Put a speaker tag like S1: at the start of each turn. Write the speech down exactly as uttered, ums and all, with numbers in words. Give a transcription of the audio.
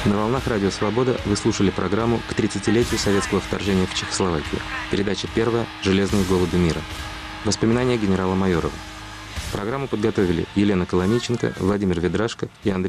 S1: На волнах Радио Свобода вы слушали программу к тридцатилетию советского вторжения в Чехословакию. Передача первая «Железные голуби мира». Воспоминания генерала Майорова. Программу подготовили Елена Коломейченко, Владимир Ведрашко и Андрей